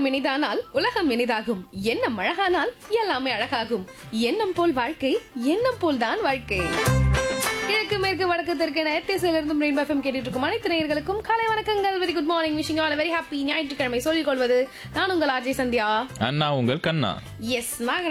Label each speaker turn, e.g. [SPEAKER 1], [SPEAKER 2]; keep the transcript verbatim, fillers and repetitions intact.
[SPEAKER 1] இனிதானால் உலகம் இனிதாகும். எண்ணம் அழகானால் எல்லாமே அழகாகும். எண்ணம் போல் வாழ்க்கை, எண்ணம் போல் தான் வாழ்க்கை. கிழக்கு மேற்கு வடக்கு தெற்கு எத்திசிலிருந்தும் ரெயின்போ எஃப்எம் கேட்டுட்டு இருக்கும் அனைத்து நேயர்களுக்கும் காலை வணக்கங்கள். Very good morning. Wishing all very happy ஞாயிற்றுக்கிழமை சொல்லிக் கொள்வது நான் உங்கள் ஆர்ஜே சந்தியா.
[SPEAKER 2] அண்ணா உங்கள் கண்ணா.
[SPEAKER 1] எஸ் நாங்க